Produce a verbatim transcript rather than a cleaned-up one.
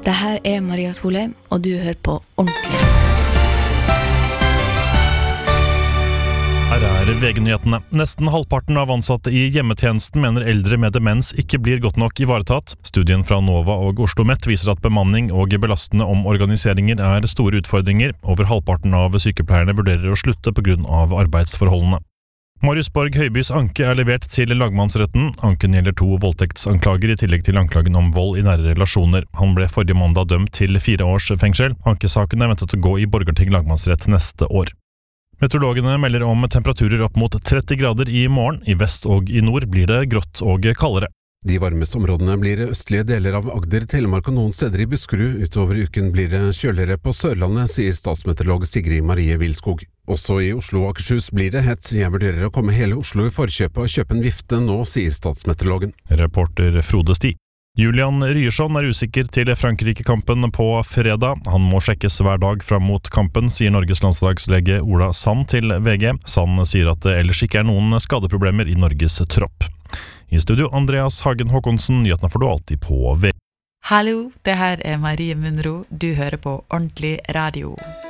Det her er Maria Solheim, og du hører på Ordentlig. Her er V G-nyhetene. Nesten halvparten av ansatte i hjemmetjenesten mener eldre med demens ikke blir godt nok ivaretatt. Studien fra Nova og Oslo Met viser at bemanning og belastende omorganiseringer er store utfordringer. Over halvparten av sykepleierne vurderer å slutte på grunn av arbeidsforholdene. Marius Borg Høibys anke er levert til lagmannsretten. Anken gjelder to voldtektsanklager i tillegg til anklagen om vold i nære relasjoner. Han ble forrige mandag dømt til fire års fengsel. Ankesaken er ventet å gå i Borgarting lagmannsrett neste år. Meteorologene melder om temperaturer opp mot tretti grader i morgen. I vest og i nord blir det grått og kaldere. De varmeste områdene blir østlige deler av Agder, Telemark og noen steder i Buskerud. Utover uken blir det kjøligere på Sørlandet, sier statsmeteorolog Sigrid Marie Vilskog. Også i Oslo og Akershus blir det hett. Jeg vurderer å komme hele Oslo i forkjøpet og kjøpe en vifte nå, sier statsmeteorologen. Reporter Frode Sti. Julian Ryerson er usikker til Frankrike-kampen på fredag. Han må sjekkes hver dag fram mot kampen, sier Norges landslagslege Ola Sand til V G. Sand sier at det ellers ikke er noen skadeproblemer i Norges tropp. I studio Andreas Hagen Håkonsen, nyhetene får du alltid på V G. Hallo, det her er Marie Munro. Du hører på Ordentlig Radio.